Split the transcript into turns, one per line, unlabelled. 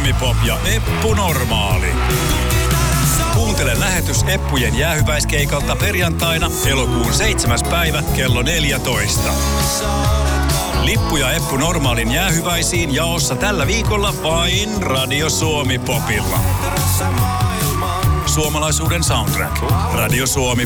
Suomi-pop ja Eppu Normaali. Kuuntele lähetys Eppujen jäähyväiskeikalta perjantaina elokuun 7. päivä kello 14. Lippuja Eppu Normaalin jäähyväisiin jaossa tällä viikolla vain Radio Suomi-popilla. Suomalaisuuden soundtrack. Radio Suomi.